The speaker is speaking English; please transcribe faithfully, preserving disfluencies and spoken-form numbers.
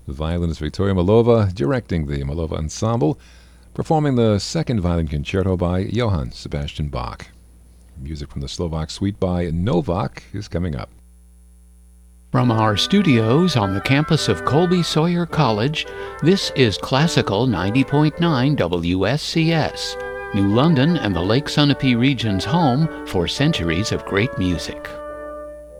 The violinist Victoria Malova directing the Malova Ensemble, performing the second violin concerto by Johann Sebastian Bach. Music from the Slovak Suite by Novak is coming up. From our studios on the campus of Colby Sawyer College, this is Classical ninety point nine W S C S, New London and the Lake Sunapee region's home for centuries of great music.